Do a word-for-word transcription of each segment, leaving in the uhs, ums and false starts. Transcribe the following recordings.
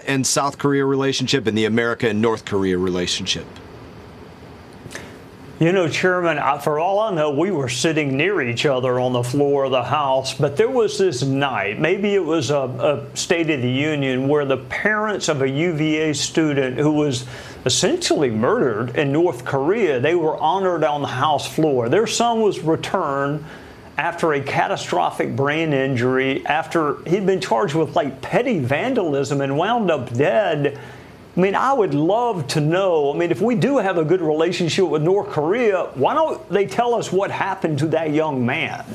and South Korea relationship and the America and North Korea relationship? You know, Chairman, I, for all I know, we were sitting near each other on the floor of the House, but there was this night, maybe it was a, a State of the Union, where the parents of a U V A student who was essentially murdered in North Korea, they were honored on the House floor. Their son was returned after a catastrophic brain injury, after he'd been charged with like petty vandalism and wound up dead. I mean, I would love to know, I mean, if we do have a good relationship with North Korea, why don't they tell us what happened to that young man?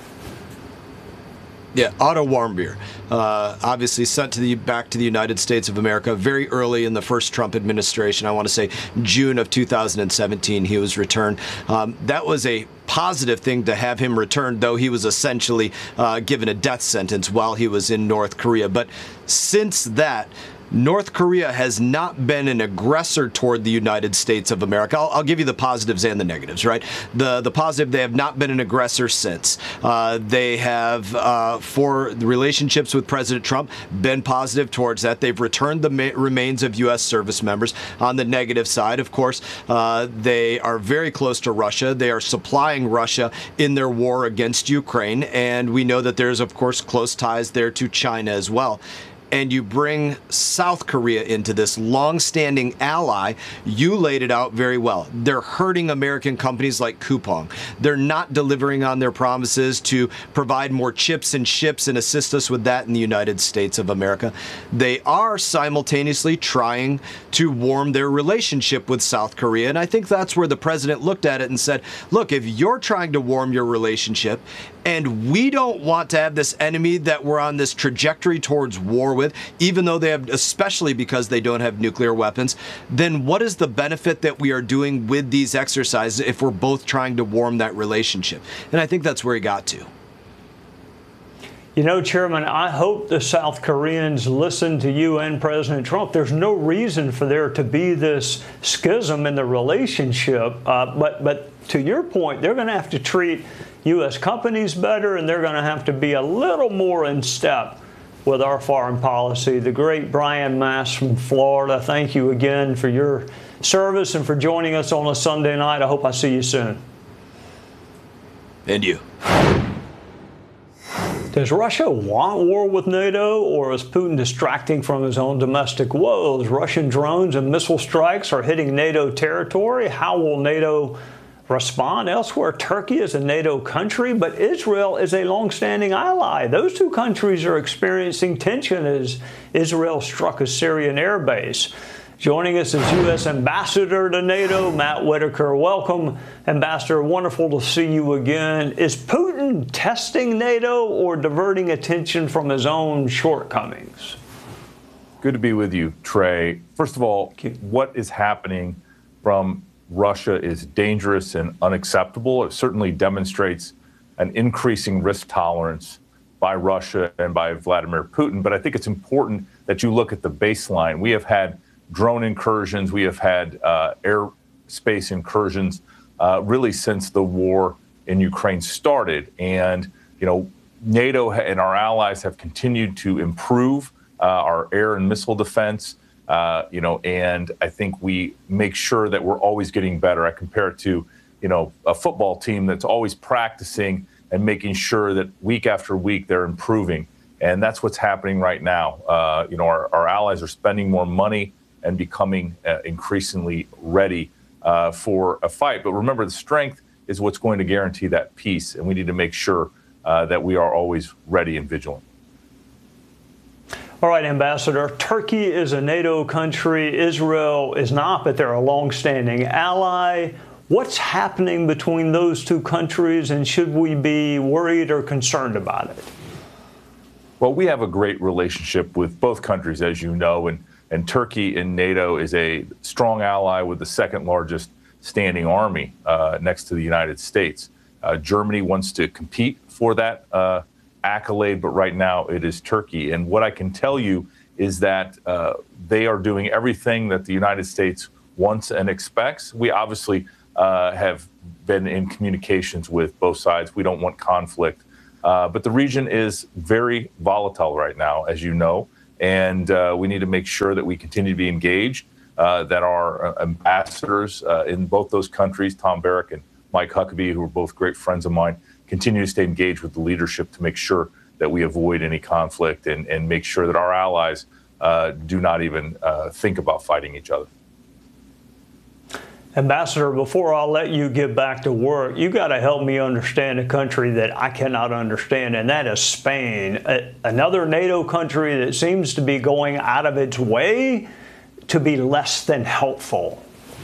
Yeah, Otto Warmbier, uh, obviously sent to the back to the United States of America very early in the first Trump administration. I want to say June of two thousand seventeen, he was returned. Um, that was a positive thing to have him returned, though he was essentially uh, given a death sentence while he was in North Korea. But since that, North Korea has not been an aggressor toward the United States of America. I'll, I'll give you the positives and the negatives, right? The the positive, they have not been an aggressor since. Uh, they have, uh, for the relationships with President Trump, been positive towards that. They've returned the ma- remains of U S service members. On the negative side, of course, uh, they are very close to Russia. They are supplying Russia in their war against Ukraine. And we know that there's, of course, close ties there to China as well. And you bring South Korea into this long-standing ally, you laid it out very well. They're hurting American companies like Coupang. They're not delivering on their promises to provide more chips and ships and assist us with that in the United States of America. They are simultaneously trying to warm their relationship with South Korea. And I think that's where the president looked at it and said, look, if you're trying to warm your relationship and we don't want to have this enemy that we're on this trajectory towards war with, even though they have, especially because they don't have nuclear weapons, then what is the benefit that we are doing with these exercises if we're both trying to warm that relationship? And I think that's where he got to. You know, Chairman, I hope the South Koreans listen to you and President Trump. There's no reason for there to be this schism in the relationship. Uh, but, but to your point, they're going to have to treat U S companies better, and they're going to have to be a little more in step with our foreign policy. The great Brian Mast from Florida, thank you again for your service and for joining us on a Sunday night. I hope I see you soon. And you. Does Russia want war with NATO, or is Putin distracting from his own domestic woes? Russian drones and missile strikes are hitting NATO territory. How will NATO respond? Elsewhere, Turkey is a NATO country, but Israel is a longstanding ally. Those two countries are experiencing tension as Israel struck a Syrian air base. Joining us is U S Ambassador to NATO, Matt Whitaker. Welcome, Ambassador. Wonderful to see you again. Is Putin testing NATO or diverting attention from his own shortcomings? Good to be with you, Trey. First of all, what is happening from Russia is dangerous and unacceptable. It certainly demonstrates an increasing risk tolerance by Russia and by Vladimir Putin. But I think it's important that you look at the baseline. We have had drone incursions. We have had uh, airspace incursions uh, really since the war in Ukraine started. And, you know, NATO and our allies have continued to improve uh, our air and missile defense. Uh, you know, and I think we make sure that we're always getting better. I compare it to, you know, a football team that's always practicing and making sure that week after week they're improving. And that's what's happening right now. Uh, you know, our, our allies are spending more money and becoming uh, increasingly ready uh, for a fight. But remember, the strength is what's going to guarantee that peace. And we need to make sure uh, that we are always ready and vigilant. All right, Ambassador, Turkey is a NATO country. Israel is not, but they're a longstanding ally. What's happening between those two countries, and should we be worried or concerned about it? Well, we have a great relationship with both countries, as you know, and, and Turkey in NATO is a strong ally with the second largest standing army uh, next to the United States. Uh, Germany wants to compete for that uh, accolade, but right now it is Turkey. And what I can tell you is that uh, they are doing everything that the United States wants and expects. We obviously uh, have been in communications with both sides. We don't want conflict. Uh, but the region is very volatile right now, as you know. and uh, we need to make sure that we continue to be engaged, uh, that our ambassadors uh, in both those countries, Tom Barrack and Mike Huckabee, who are both great friends of mine, continue to stay engaged with the leadership to make sure that we avoid any conflict and, and make sure that our allies uh, do not even uh, think about fighting each other. Ambassador, before I let you get back to work, you got to help me understand a country that I cannot understand, and that is Spain, a, another NATO country that seems to be going out of its way to be less than helpful.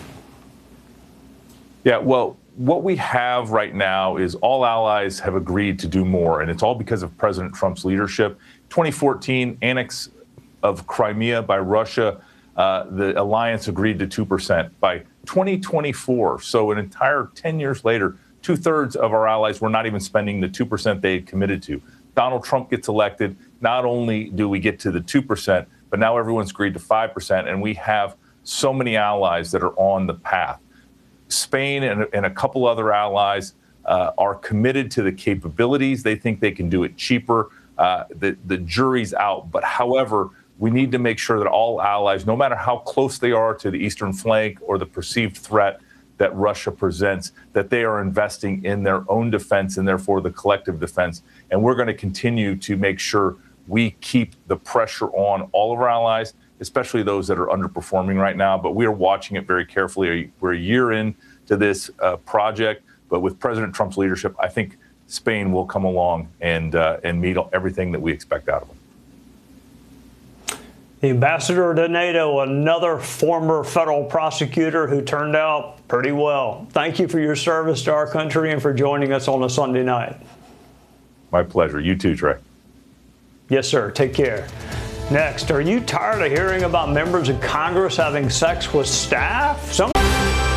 Yeah, well, what we have right now is all allies have agreed to do more, and it's all because of President Trump's leadership. twenty fourteen, annex of Crimea by Russia, uh, the alliance agreed to two percent. By twenty twenty-four, so an entire ten years later, two-thirds of our allies were not even spending the two percent they had committed to. Donald Trump gets elected. Not only do we get to the two percent, but now everyone's agreed to five percent, and we have so many allies that are on the path. Spain and, and a couple other allies uh, are committed to the capabilities. They think they can do it cheaper. Uh, the, the jury's out. But however, we need to make sure that all allies, no matter how close they are to the eastern flank or the perceived threat that Russia presents, that they are investing in their own defense and therefore the collective defense. And we're going to continue to make sure we keep the pressure on all of our allies, especially those that are underperforming right now. But we are watching it very carefully. We're a year into this uh, project, but with President Trump's leadership, I think Spain will come along and uh, and meet everything that we expect out of them. The ambassador to NATO, another former federal prosecutor who turned out pretty well. Thank you for your service to our country and for joining us on a Sunday night. My pleasure. You too, Trey. Yes, sir. Take care. Next, are you tired of hearing about members of Congress having sex with staff? Some